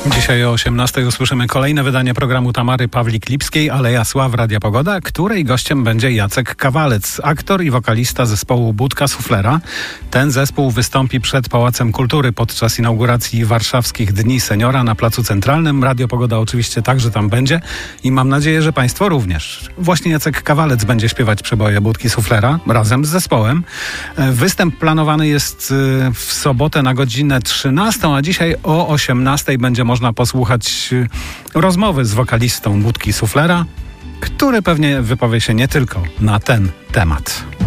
Dzisiaj o 18:00 usłyszymy kolejne wydanie programu Tamary Pawlik-Lipskiej Aleja Sław Radia Pogoda, której gościem będzie Jacek Kawalec, aktor i wokalista zespołu Budka Suflera. Ten zespół wystąpi przed Pałacem Kultury podczas inauguracji warszawskich Dni Seniora na Placu Centralnym. Radio Pogoda oczywiście także tam będzie i mam nadzieję, że Państwo również. Właśnie Jacek Kawalec będzie śpiewać przeboje Budki Suflera razem z zespołem. Występ planowany jest w sobotę na godzinę 13:00, a dzisiaj o 18:00 będzie można posłuchać rozmowy z wokalistą Budki Suflera, który pewnie wypowie się nie tylko na ten temat.